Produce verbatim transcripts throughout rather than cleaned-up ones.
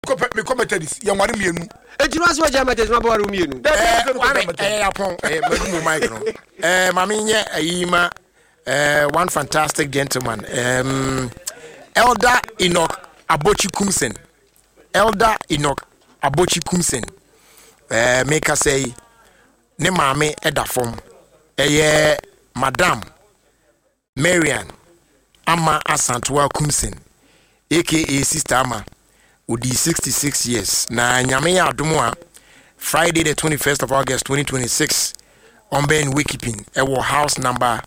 me commented this. Young one mienu. E ti no so jama te no bo waru mienu. Eh, upon eh madu mic no. Eh, mami nye ayima eh one fantastic gentleman. Um Elder Enoch Abochi Kumsen. Elder Enoch Abochi Kumsen. Eh make us say ne maame eda form. Eh Madam Marian Ama Asantwa Kumsen, aka Sister Ama, odi sixty-six years. Na nyame ya adomo Friday the twenty-first of August twenty twenty-six on Ben Wikipin ewo house number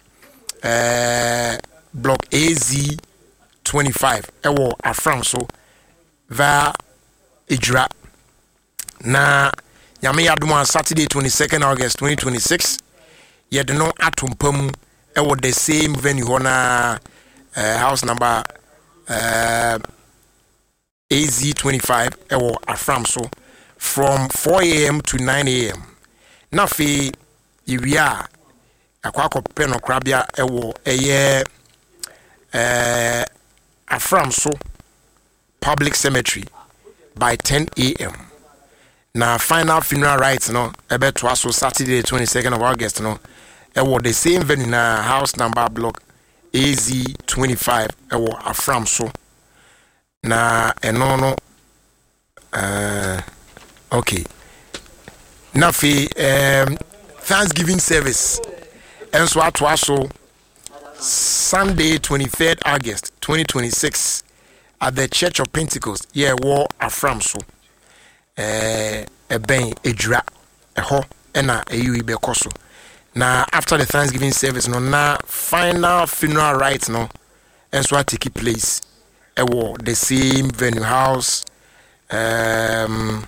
uh, block A Z twenty-five ewo Aframso va Ijra. Na nyame ya adomo Saturday twenty-second August twenty twenty-six yedeno atompamu ewo the same venue hona uh, house number uh, A Z twenty-five ewo Aframso from four a.m. to nine a.m. Na fe iwia akwa akopɛ no krabia ewo eye uh, Aframso public cemetery by ten a.m. Na final funeral rites no ebe to aso Saturday twenty-second of August no ewo the same venue na house number block A Z twenty-five ewo Aframso na eno no uh okay na fi um Thanksgiving service enso ato aso Sunday twenty-third August twenty twenty-six at the Church of Pentecost yeah wo Aframso eh eben Ejura eho ena eyi be koso. Na after the Thanksgiving service no na final funeral rites no enso take place ewo the same venue house um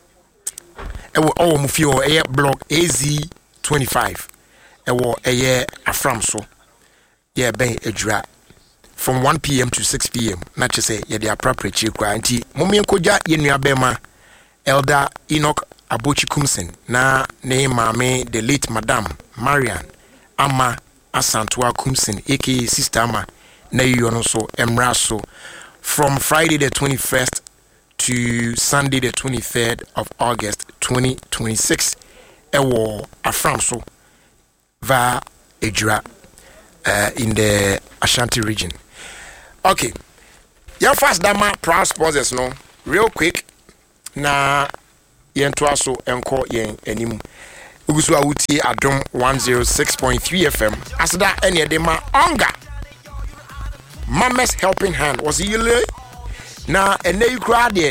ewo oh mufio eye block A Z twenty-five ewo eye Aframso yeah ben Ejura from one p.m. to six p.m. na che say ye the appropriate chikwa nti momien koja ye nua bema Elder Enoch Abochi Kumsen na ne maame the late Madam Marian Ama Asantwa Kumsen aka Sister Ama na you no so emra so from Friday the twenty-first to Sunday the twenty-third of August twenty twenty-six ewo Aframso va Ejura uh, in the Ashanti region. Okay, your first dama proud sponsors no real quick na yen to aso enko yen anim ugusu awuti adom one oh six point three F M asda ene de ma onga Mama's helping hand was yele na ene yukra de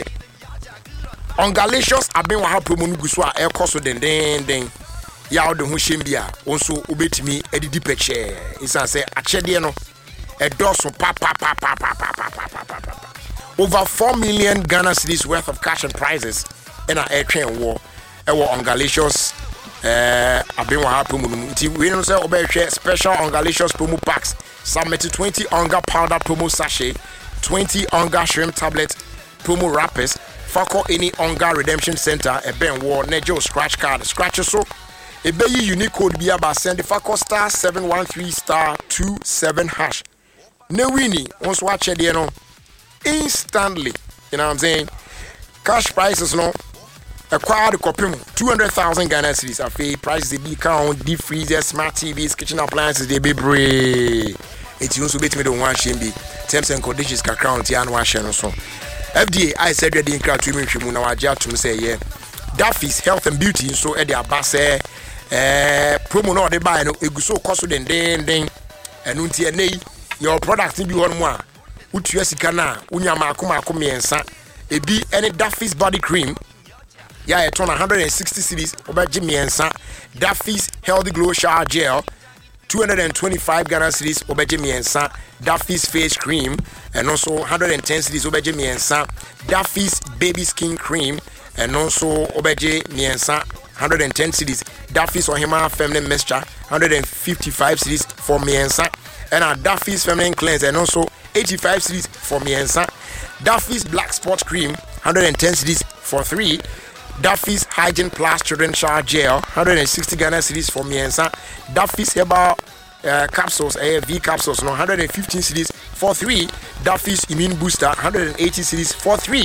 ongalicious aben wa promo nugusu a ekoso den den den ya ode ho hyembia wonso obetimi edidi peche isa say achede no edoso pa pa pa pa pa pa pa pa pa over four million Ghana cedis worth of cash and prizes in our airtrain war ewo ongalicious eh abenwa promo nti we no say obehwe special ongalicious promo packs submit twenty onga powder promo sachet, twenty onga shrimp tablet promo wrappers fako any onga redemption center e ben war nejo scratch card scratch so e be unique code be about send fako star seven one three star two seven hash ne winnie once watch there no instantly, you know what I'm saying? Cash prices no acquired copy two hundred thousand Ghana cedis. A fee prices they be count deep freezers, smart T Vs, kitchen appliances they be brave. It's also beat me the one shame be terms and conditions can count yan one channel so. F D A I said that the incredible treatment should now adjust to say yeah. Duffy's health and beauty so at their bass eh promo no they buy no it so cost den den den and unti nay your product be one more. Utu sika na unya makoma akomiensa ebi any Duffy's body cream ya e ton one hundred sixty cedis obaje miensa. Duffy's healthy glow shower gel two hundred twenty-five Ghana cedis obaje miensa. Duffy's face cream and also one hundred ten cedis obaje miensa. Duffy's baby skin cream and also obaje miensa one hundred ten cedis. Duffy's Ohima feminine mixture one hundred fifty-five cedis for miensa. And our Duffy's feminine cleanse and also eighty-five cedis for miensa. Duffy's black spot cream one hundred ten cedis for three. Duffy's hygiene plus children shower gel one hundred sixty Ghana cedis for miensa. Duffy's herbal uh, capsules A V capsules no one hundred fifteen cedis for three. Duffy's immune booster one hundred eighty cedis for three.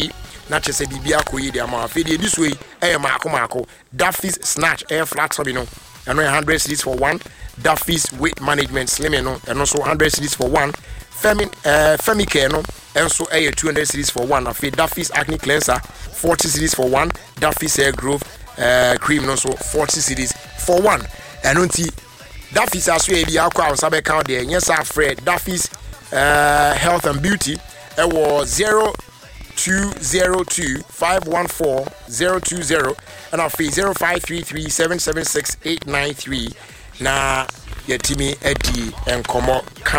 na kyerɛ sɛ biribi akɔ yi de ama afei deɛ ɛdi so yi ɛyɛ maako maako Duffy's snatch ɛyɛ flat hobby no ɛno yɛ one hundred cedis for one Duffy's weight management slimming no ɛno nso one hundred cedis for one Femi uh, Femicare no ɛnso ɛyɛ two hundred cedis for one afei Duffy's acne cleanser forty cedis for one Duffy's hair growth uh, cream no so forty cedis for one ɛno nti Duffy's aso yɛ bi akɔ a nsa bɛka deɛ nyɛ saa frɛ Duffy's uh, health and beauty ɛwɔ zero two zero two five one four zero two zero and afei zero five three three seven seven six eight nine three na yɛtimi adi nkɔmmɔ